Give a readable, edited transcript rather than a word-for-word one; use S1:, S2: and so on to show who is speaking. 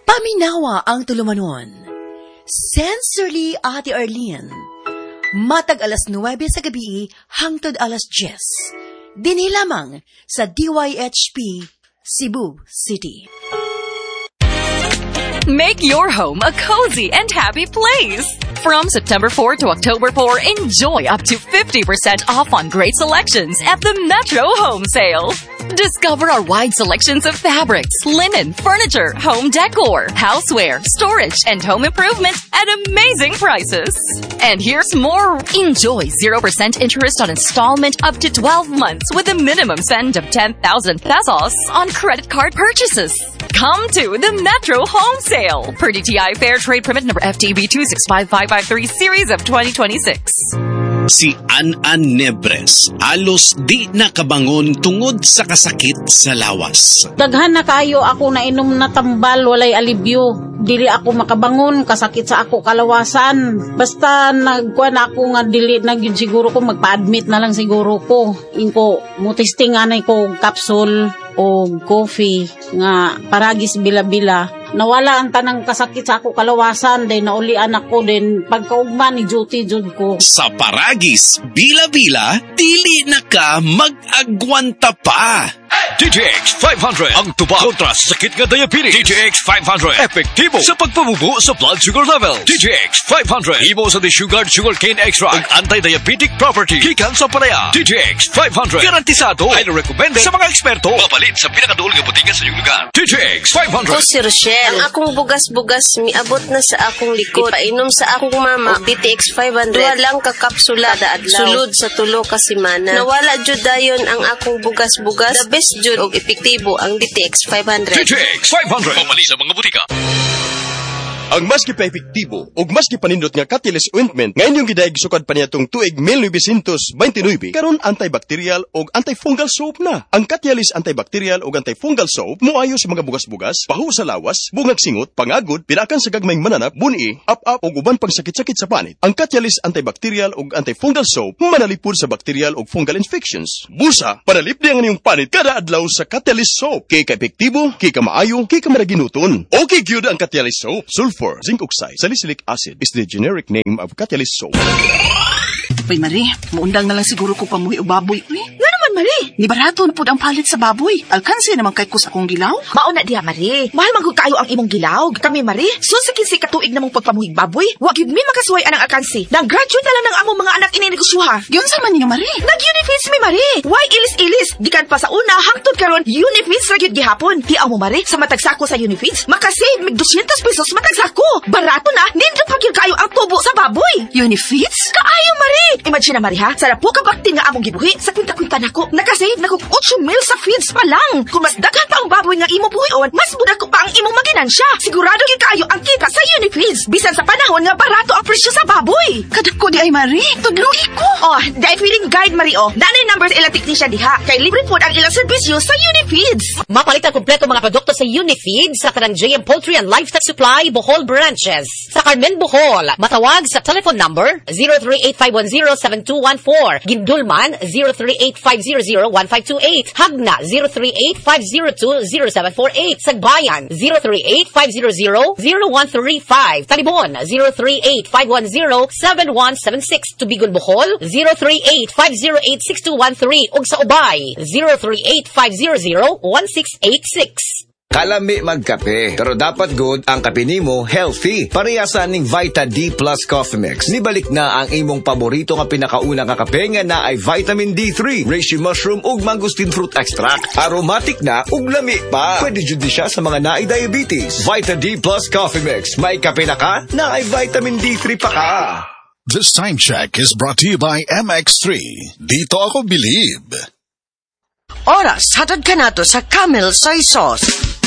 S1: Paminawa ang tulumanon. Sensorily Ate Arlene. Matag alas 9 sa gabi hangtod alas 10. Dinhi lamang sa DYHP Cebu City.
S2: Make your home a cozy and happy place. From September 4 to October 4, enjoy up to 50% off on great selections at the Metro Home Sale. Discover our wide selections of fabrics, linen, furniture, home decor, houseware, storage, and home improvement at amazing prices. And here's more. Enjoy 0% interest on installment up to 12 months with a minimum spend of 10,000 pesos on credit card purchases. Come to the Metro Home Sale per DTI Fair Trade Permit number FTB 265553 series of 2026.
S3: Si An Nebres, alos di nakabangon tungod sa kasakit sa lawas.
S4: Daghan na kayo ako na inom na tambal, walay alibyo. Dili ako makabangon, kasakit sa ako kalawasan. Basta nagkuha na ako nga dili na yun siguro ko, magpa-admit na lang siguro ko. Inko, mutistingan ko capsule o coffee nga paragis bila-bila. Nawala ang tanang kasakit sa ako kalawasan, then naulian ako, then pagkaugman ni duty jud ko.
S3: Sa paragis, bila-bila, dili na ka mag-agwanta pa.
S5: DTX 500 ang tuba kontra sa sakit nga diabetes. DTX 500 epektibo sa pagpabubo sa blood sugar level. DTX 500 imo sa desugared sugarcane extract ug anti-diabetic property gikan sa palaya. DTX 500 garantisado ay recommended sa mga eksperto. Mapalit sa pinakaduol nga butingan sa inyong lugar. DTX 500.
S6: O si Rochelle, ang akong bugas-bugas miabot na sa akong likod. Painom sa akong mama DTX 500. Duha lang ka kapsula kada adlaw. Sulod sa tulo ka semana. Nawala jud dayon ang akong bugas-bugas. The best jud og epektibo ang DTX 500.
S5: DTX 500 pamali sa mga butika.
S7: Ang maski pa epektibo ug maski panindot nga Catalyst ointment nga inyong gidaig sukad pa niyatong tuig 1929 karon antibacterial ug antifungal soap na. Ang Catalyst antibacterial ug antifungal soap moayo sa mga bugas-bugas, pahu sa lawas, bungag singot, pangagod, pinakan sa gagmayng mananap, buni, up-up ug uban pang sakit-sakit sa panit. Ang Catalyst antibacterial ug antifungal soap manalipod sa bacterial ug fungal infections. Busa, panalip di ang inyong panit kada adlaw sa Catalyst soap. Kay ka epektibo, kay ka maayo, kay ka maraginuton. Okay gyud ang Catalyst soap. Sulfur, zinc oxide, salicylic acid is the generic name of Catalyst soap.
S8: Pay Marie, muundang na lang siguro ko pamuhi o baboy. Nga naman Marie, ni barato na po ang palit sa baboy. Alkansi naman kay ko sa akong gilaw.
S9: Mauna diha Marie, mahal man kayo ang imong gilaw. Kami Marie, susikin si katuig namong pagpamuhig baboy. Wa gyud mi makasuway anang alkansi. Nag-graduate na lang ng among mga anak ininegosyoha.
S8: Yun sa man niyo Marie.
S9: Nag-Unifeeds mi Marie. Why ilis-ilis? Gikan pa sa una hangtod karon Unifeeds ra gyud gihapon. Di mo Marie, sa matag sako sa Unifeeds, makasave mig 200 pesos matag sako. Barato na, nindot pa gyud kayo ang tubo sa baboy.
S8: Unifeeds?
S9: Kaayo Marie. Imagine na Marie ha, sa po ka baktin nga among gibuhi, sa kwinta-kwinta nako, nakasave nako 8 mil sa feeds pa lang. Kung mas daghan pa ang baboy nga imo buhion, mas budak ko pa ang imong maginansya. Sigurado gyud kayo ang kita sa Unifeeds. Bisan sa panahon nga barato ang presyo sa baboy.
S8: Kadako di ay Marie, tudluhi ko.
S9: Oh, dahil feeling guide Marie oh. Nanay numbers ilang technician diha. Kay libre po ang ilang serbisyo sa Unifeeds.
S10: Mapalitan kompleto mga produkto sa Unifeeds sa kanang JM Poultry and Livestock Supply Bohol branches. Sa Carmen Bohol, matawag sa telephone number 038-510-7214. Gindulman 038-500-1528. Hagna 038-502-0748. Sagbayan 038-500-0135. Talibon 038-510-7176. Tubigol Bohol 038-508-6213. ug sa Ubay 038-500-1686.
S11: Kalami magkape, pero dapat good ang kape nimo healthy. Parehasan ning Vita D Plus Coffee Mix. Nibalik na ang imong paborito nga pinakauna nga kape nga na ay vitamin D3, reishi mushroom ug mangosteen fruit extract. Aromatic na ug lami pa. Pwede jud siya sa mga naay diabetes. Vita D Plus Coffee Mix. May kape na ka, na ay vitamin D3 pa ka.
S12: This time check is brought to you by MX3. Dito ako believe.
S13: Oras, hatad ka nato sa Camel Soy Sauce.